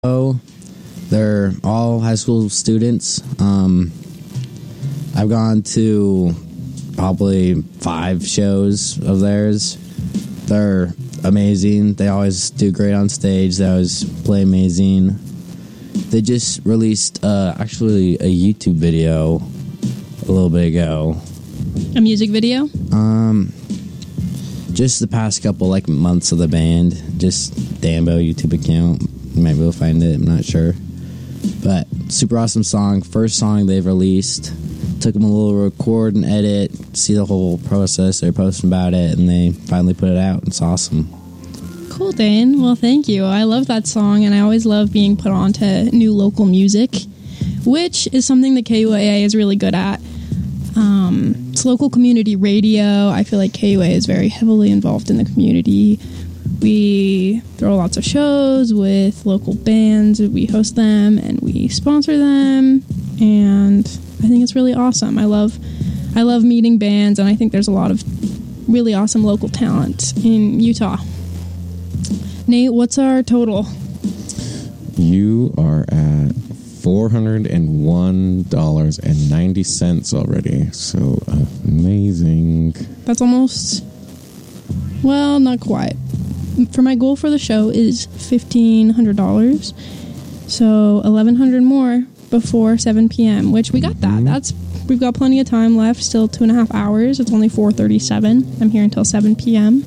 They're all high school students. I've gone to probably 5 shows of theirs. They're amazing. They always do great on stage. They always play amazing. They just released actually a YouTube video a little bit ago. A music video? Just the past couple months of the band. Just Dambo YouTube account. You might be able to find it. I'm not sure. But super awesome song. First song they've released. Took them a little record and edit, see the whole process. They're posting about it, and they finally put it out. It's awesome. Cool, Dane. Well, thank you. I love that song, and I always love being put on to new local music, which is something that KUAA is really good at. It's local community radio. I feel like KUAA is very heavily involved in the community. We throw lots of shows with local bands. We host them, and we sponsor them, and I think it's really awesome. I love meeting bands, and I think there's a lot of really awesome local talent in Utah. Nate, what's our total? You are at $401.90 already. So amazing. That's almost, well, not quite. For my goal for the show is $1,500. So $1,100 more before 7 p.m., which we got that. We've got plenty of time left, still 2.5 hours. It's only 4:37. I'm here until 7 p.m.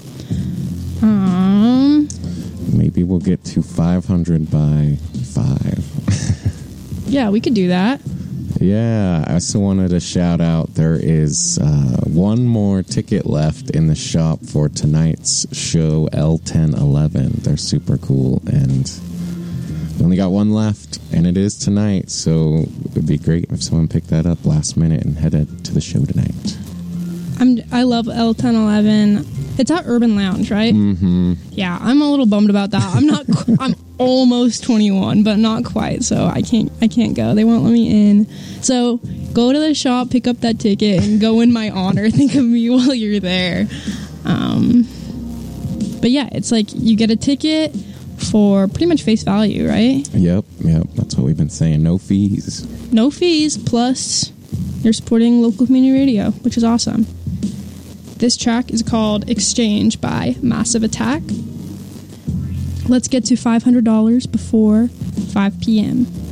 Maybe we'll get to 500 by 5. Yeah, we could do that. Yeah, I also wanted to shout out there is one more ticket left in the shop for tonight's show, L1011. They're super cool, and we only got one left, and it is tonight, so it would be great if someone picked that up last minute and headed to the show tonight. I love L1011. It's at Urban Lounge, right? Mm-hmm. Yeah, I'm a little bummed about that. I'm almost 21, but not quite, so I can't go. They won't let me in. So go to the shop, pick up that ticket, and go in my honor. Think of me while you're there. But yeah, it's like you get a ticket for pretty much face value, right? Yep. That's what we've been saying. No fees. No fees, plus you're supporting local community radio, which is awesome. This track is called Exchange by Massive Attack. Let's get to $500 before 5 p.m.